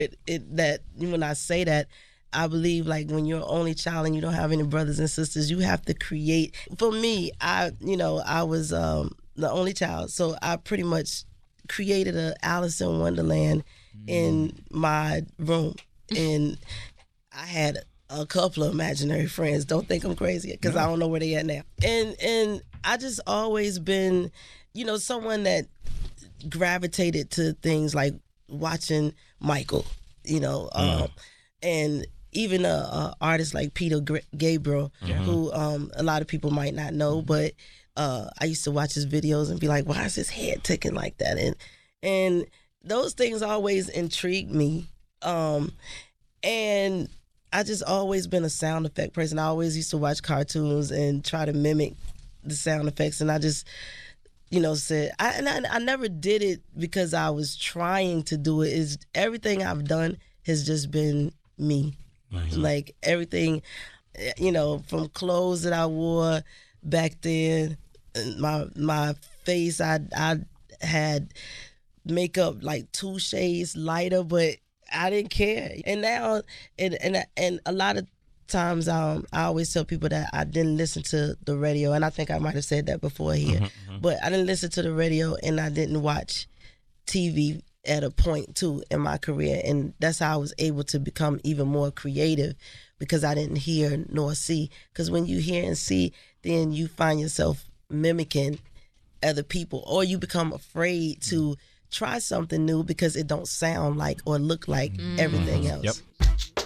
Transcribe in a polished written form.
That when I say that, I believe like when you're only child and you don't have any brothers and sisters, you have to create. For me, I was the only child, so I pretty much created a Alice in Wonderland in my room, and I had a couple of imaginary friends. Don't think I'm crazy because I don't know where they at now. And I just always been, someone that gravitated to things like watching Michael, and even a artist like Peter Gabriel, who a lot of people might not know, but I used to watch his videos and be like, why is his head ticking like that? And those things always intrigued me. And I just always been a sound effect person. I always used to watch cartoons and try to mimic the sound effects. And I just, said, I never did it because I was trying to do it. It's everything I've done has just been me. Nice. Like everything, from clothes that I wore back then, my face, I had makeup like 2 shades lighter, but I didn't care. And now, and a lot of times, I always tell people that I didn't listen to the radio, and I think I might have said that before here, but I didn't listen to the radio, and I didn't watch TV at a point too in my career, and that's how I was able to become even more creative, because I didn't hear nor see. Because when you hear and see, then you find yourself mimicking other people, or you become afraid to try something new because it don't sound like or look like everything else. Yep.